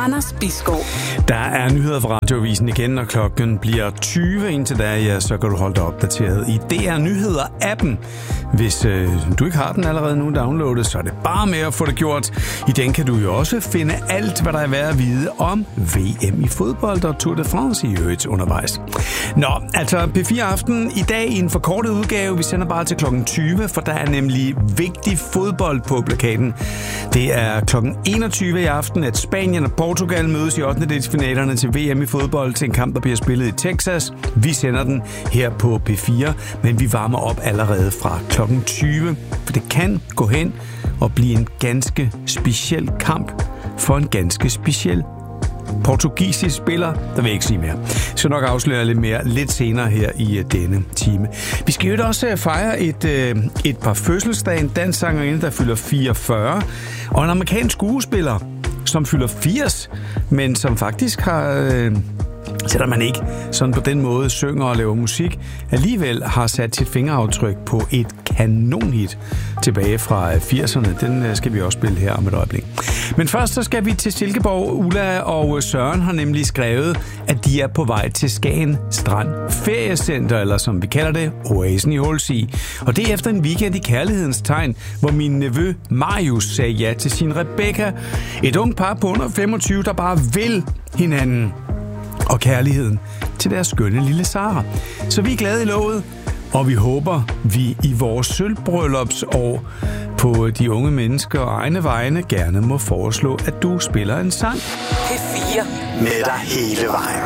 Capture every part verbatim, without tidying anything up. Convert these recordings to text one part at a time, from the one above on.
Anders Bisgaard. Der er nyheder fra Radioavisen igen, når klokken bliver tyve. Indtil da, ja, så kan du holde dig opdateret i D R Nyheder-appen. Hvis øh, du ikke har den allerede nu downloadet, så er det bare med at få det gjort. I den kan du jo også finde alt, hvad der er værd at vide om V M i fodbold og Tour de France i øvrigt undervejs. Nå, altså P fire Aften i dag i en forkortet udgave. Vi sender bare til klokken tyve, for der er nemlig vigtig fodbold på plakaten. Det er klokken enogtyve i aften, at Spanien og Portugal mødes i ottendedelsfinalerne til V M i fodbold til en kamp, der bliver spillet i Texas. Vi sender den her på P fire, men vi varmer op allerede fra klokken tyve, for det kan gå hen og blive en ganske speciel kamp for en ganske speciel portugisisk spiller, der vil jeg ikke sige mere. Jeg skal nok afsløre lidt mere lidt senere her i denne time. Vi skal jo også fejre et, et par fødselsdage. En dansk sangerinde, der fylder fireogfyrre, og en amerikansk skuespiller, som fylder firs, men som faktisk har, øh, selvom man ikke sådan på den måde synger og laver musik, alligevel har sat sit fingeraftryk på et kanonhit tilbage fra firserne. Den skal vi også spille her om et øjeblik. Men først så skal vi til Silkeborg. Ulla og Søren har nemlig skrevet, at de er på vej til Skagen Strand Feriecenter, eller som vi kalder det, Oasen i Hulsig. Og det er efter en weekend i kærlighedens tegn, hvor min nevø Marius sagde ja til sin Rebecca. Et ung par på under femogtyve, der bare vil hinanden og kærligheden til deres skønne lille Sara. Så vi er glade i låget, og vi håber, vi i vores sølvbryllupsår på de unge mennesker og egne vegne gerne må foreslå, at du spiller en sang. P fire. Med dig hele vejen.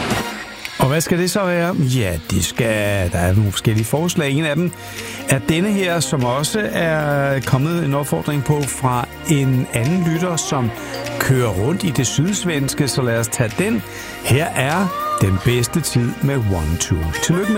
Og hvad skal det så være? Ja, det skal, der er nogle forskellige forslag. En af dem er denne her, som også er kommet en opfordring på fra en anden lytter, som kører rundt i det sydsvenske, så lad os tage den. Her er Den bedste tid med One Two. Tillykke med